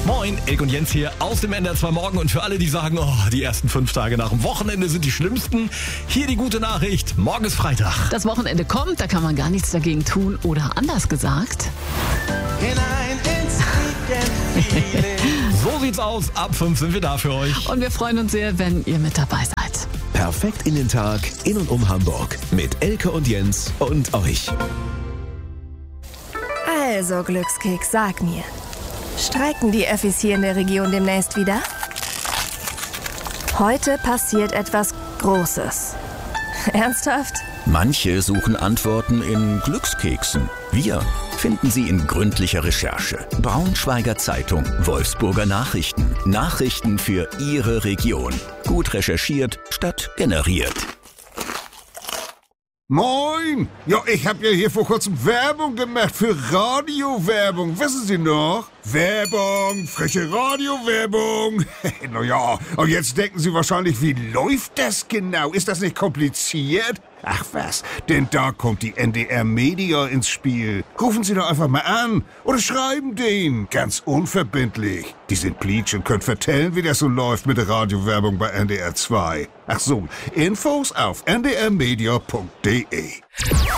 Moin, Elke und Jens hier aus dem NDR 2 Morgen. Und für alle, die sagen, die ersten 5 Tage nach dem Wochenende sind die schlimmsten, hier die gute Nachricht. Morgen ist Freitag. Das Wochenende kommt, da kann man gar nichts dagegen tun. Oder anders gesagt. So sieht's aus. Ab 5 sind wir da für euch. Und wir freuen uns sehr, wenn ihr mit dabei seid. Perfekt in den Tag, in und um Hamburg. Mit Elke und Jens und euch. Also, Glückskeks, sag mir. Streiken die Öffis hier in der Region demnächst wieder? Heute passiert etwas Großes. Ernsthaft? Manche suchen Antworten in Glückskeksen. Wir finden sie in gründlicher Recherche. Braunschweiger Zeitung, Wolfsburger Nachrichten. Nachrichten für Ihre Region. Gut recherchiert statt generiert. Moin! Ja, ich habe ja hier vor kurzem Werbung gemacht für Radiowerbung. Wissen Sie noch? Werbung, frische Radiowerbung. Naja, und jetzt denken Sie wahrscheinlich, wie läuft das genau? Ist das nicht kompliziert? Ach was, denn da kommt die NDR Media ins Spiel. Rufen Sie doch einfach mal an oder schreiben denen, ganz unverbindlich. Die sind Pleatsch und können vertellen, wie das so läuft mit der Radiowerbung bei NDR 2. Ach so, Infos auf ndrmedia.de.